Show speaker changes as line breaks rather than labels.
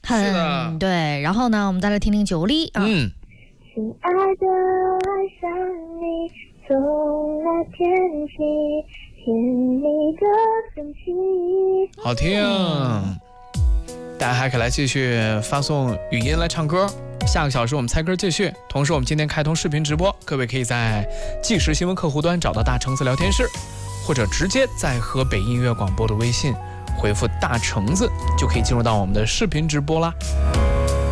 很对。然后呢，我们再来听听九力啊。
亲爱的，爱上你，从那天起，甜蜜的升起。
好听。大家还可以来继续发送语音来唱歌。下个小时我们猜歌继续，同时我们今天开通视频直播，各位可以在即时新闻客户端找到大橙子聊天室，或者直接在河北音乐广播的微信回复大橙子，就可以进入到我们的视频直播啦。